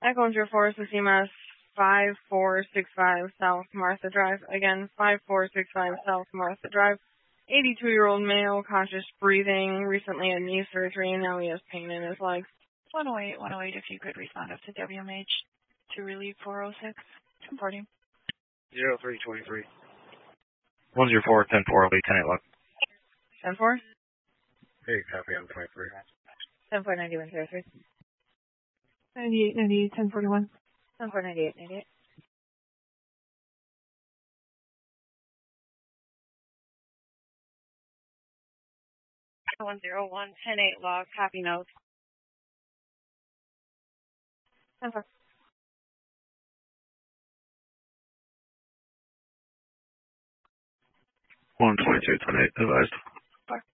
Echo 04 to CMS 5465 South Martha Drive. Again, 5465 South Martha Drive. 82-year-old male, conscious breathing, recently had knee surgery, and now he has pain in his legs. 108, if you could respond up to WMH to relieve 406. 1040. 0323. 104, 10-4, I'll be 10-8 log. 10-4? Hey, copy, I'm 23. 10-4, 91, 03. 98, 98, 1041. 10-4, 98, 98. One 10-8 log, copy notes. 10-4. 122, 10-8, advised.